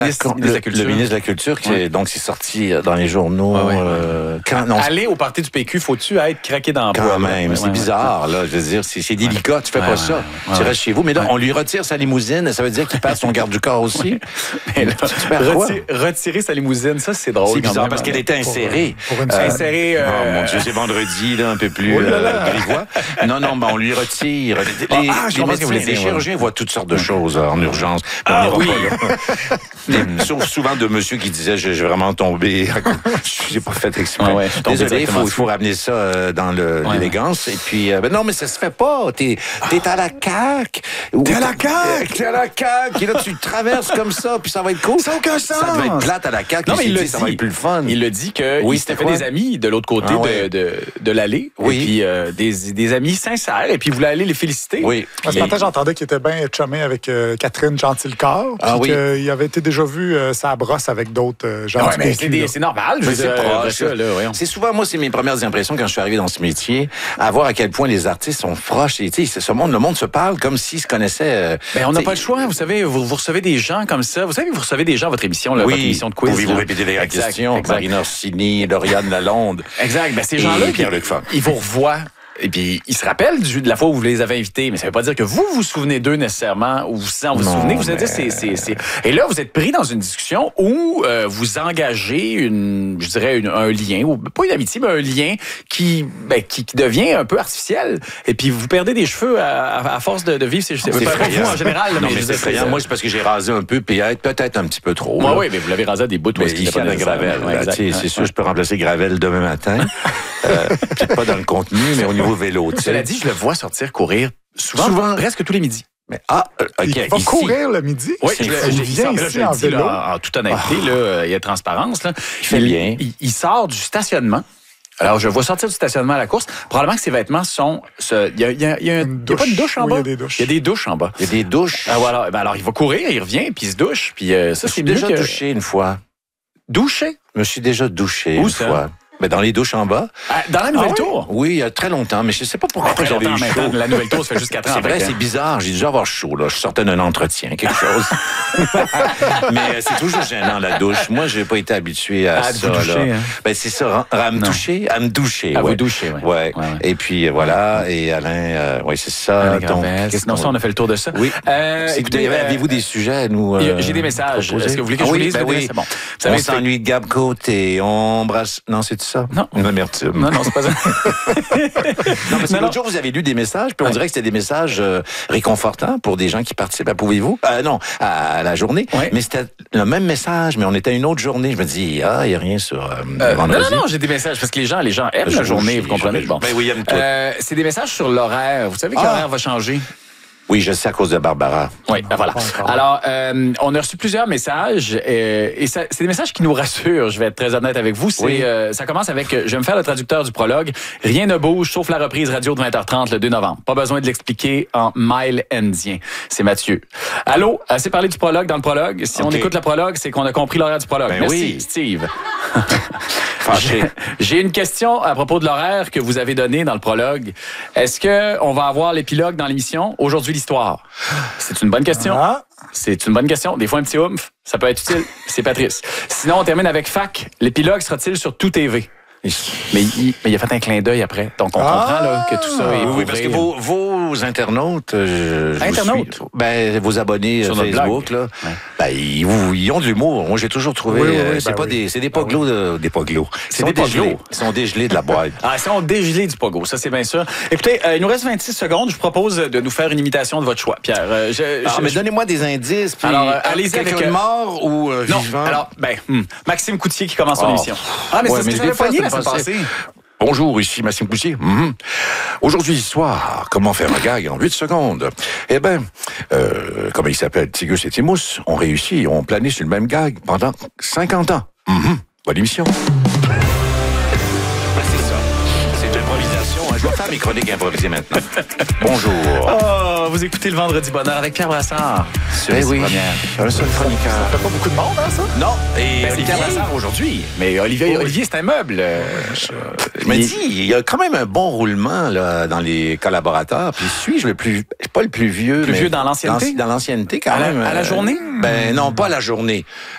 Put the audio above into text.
Le ministre de la Culture, donc c'est sorti dans les journaux. Aller au party du PQ, faut-tu être craqué dans le Quand même, c'est bizarre, là. Je veux dire, c'est délicat, tu fais pas ça. Tu restes chez vous, mais là, on lui retire sa limousine, ça veut dire qu'il passe son garde du corps aussi. Mais là, retirer sa limousine, ça, c'est drôle. C'est bizarre parce qu'elle était insérée. Insérée. Oh mon Dieu, c'est vendredi, là, un peu plus grivois. Non, on lui retire. Les chirurgiens voient toutes sortes de choses en urgence. Sauf souvent de monsieur qui disait j'ai vraiment tombé. Je n'ai pas fait exprès. Désolé, il faut ramener ça dans l'élégance. Et puis, non, mais ça se fait pas. T'es à la CAQ. T'es à la CAQ. T'es à la CAQ. Et là, tu traverses comme ça, puis ça va être cool. Ça n'a aucun sens. Ça va être plate à la CAQ. Non, mais il le dit. Ça va être plus le fun. Il le dit qu'il s'était fait des amis de l'autre côté de l'allée. Oui. Et puis, des amis sincères. Et puis, il voulait aller les féliciter. Oui. Ce matin, j'entendais qu'il était bien chumé avec Catherine Gentilcorps. Puis qu'il avait été déjà vu sa brosse avec d'autres gens du PQ. C'est normal. C'est proche. C'est souvent, moi, c'est mes premières impressions quand je suis arrivé dans ce métier, à voir à quel point les artistes sont proches. Et, le monde se parle comme s'ils se connaissaient. On n'a pas le choix. Vous savez, vous recevez des gens comme ça. Vous savez, vous recevez des gens à votre émission, votre émission de quiz. Pouvez-vous répéter les questions? Marina Orsini, Lauriane Lalonde. Exact. Ces gens-là, Pierre-Luc Funk. Ils vous revoient. Et puis, ils se rappellent de la fois où vous les avez invités, mais ça veut pas dire que vous vous souvenez d'eux nécessairement, ou vous vous souvenez, vous allez dire, Et là, vous êtes pris dans une discussion où vous engagez un lien, ou pas une amitié, mais un lien qui devient un peu artificiel. Et puis, vous perdez des cheveux à force de vivre ces cheveux. C'est pas vous en général. Non, mais c'est effrayant. Moi, c'est parce que j'ai rasé un peu, puis peut-être un petit peu trop. Oui, mais vous l'avez rasé à des bouts où il y a la Gravel. C'est sûr, je peux remplacer Gravel demain matin. Peut-être pas dans le contenu, mais au niveau vélo. Cela dit, je le vois sortir courir souvent presque tous les midis. Mais OK. Il va courir le midi? Oui, il vient ici en vélo. En toute honnêteté, il y a transparence. Là. Il fait bien. Il sort du stationnement. Alors, je le vois sortir du stationnement à la course. Probablement que ses vêtements sont... Il y a pas une douche en bas? Il y a des douches. Il y a des douches en bas. Il y a des douches. Voilà. Alors, il va courir, il revient, puis il se douche. Puis ça, c'est déjà douché une fois. Douché? Je me suis déjà douché une fois. Mais dans les douches en bas. Dans la Nouvelle Tour? Oui, il y a très longtemps, mais je ne sais pas pourquoi j'avais eu chaud. La Nouvelle Tour, ça fait juste 4 ans. C'est vrai, c'est bizarre. J'ai dû avoir chaud, là. Je sortais d'un entretien, quelque chose. Mais c'est toujours gênant, la douche. Moi, je n'ai pas été habitué à ça. Doucher, hein? C'est ça. À me doucher? À me doucher. À vous doucher, oui. Ouais. Et puis, voilà. Et Alain, c'est ça. Donc, sinon, ça, on a fait le tour de ça. Oui. Écoutez, avez-vous des sujets à nous j'ai des messages. Est-ce que vous voulez que je vous lise? Oui. C'est bon. On s'ennuie de Gab Côté. On brasse... Non, c'est ça? Non. Non, c'est pas ça. Non, parce que l'autre jour, vous avez lu des messages, puis on dirait que c'était des messages réconfortants pour des gens qui participent. Pouvez-vous? Non, à la journée. Mais c'était le même message, mais on était à une autre journée. Je me dis, il n'y a rien sur vendredi. Non, j'ai des messages, parce que les gens aiment la journée, vous comprenez? Bon. Ben oui, ils aiment tout. C'est des messages sur l'horaire. Vous savez que l'horaire va changer? Oui, je sais à cause de Barbara. Oui, voilà. Alors, on a reçu plusieurs messages et c'est des messages qui nous rassurent, je vais être très honnête avec vous. Ça commence avec « Je vais me faire le traducteur du prologue. Rien ne bouge sauf la reprise radio de 20h30 le 2 novembre. Pas besoin de l'expliquer en mile indien. » C'est Mathieu. Allô? Assez parlé du prologue dans le prologue. Si on écoute le prologue, c'est qu'on a compris l'horaire du prologue. Merci, Steve. J'ai une question à propos de l'horaire que vous avez donné dans le prologue. Est-ce qu'on va avoir l'épilogue dans l'émission? Aujourd'hui, l'histoire. C'est une bonne question. C'est une bonne question. Des fois, un petit oomph, ça peut être utile. C'est Patrice. Sinon, on termine avec Fac. L'épilogue sera-t-il sur Tout TV? Mais il a fait un clin d'œil après. Donc, on comprend là, que tout ça est... Oui, parce que vos internautes... vos abonnés sur Facebook, là, ils ont de l'humour. Moi, j'ai toujours trouvé... c'est des poglos. Des poglos. C'est des poglos. Ils sont dégelés de la boîte. Ils sont dégelés du pogo, ça, c'est bien sûr. Écoutez, il nous reste 26 secondes. Je vous propose de nous faire une imitation de votre choix, Pierre. Mais donnez-moi des indices. Puis, alors, allez-y avec... Quelqu'un mort ou vivant? Non, alors, Maxime Coutier qui commence son émission. Mais c'est ce que j'avais poigné la semaine passée. Bonjour, ici Maxime Coutier. Aujourd'hui, soir, comment faire un gag en 8 secondes? Eh bien, comme il s'appelle Tigus et Timous, on réussit, on planait sur le même gag pendant 50 ans. Bonne émission. C'est ça. C'est l'improvisation. Je vais faire mes chroniques improvisées maintenant. Bonjour. Vous écoutez le Vendredi Bonheur avec Pierre Brassard. Oui. Un seul chroniqueur. Ça fait pas beaucoup de monde, hein, ça? Non. Et c'est Pierre Brassard aujourd'hui. Mais Olivier, c'est un meuble. Je me dis, il y a quand même un bon roulement là, dans les collaborateurs. Puis suis-je pas le plus vieux. Plus vieux dans l'ancienneté? Dans l'ancienneté, quand même. À la journée? Non, pas à la journée.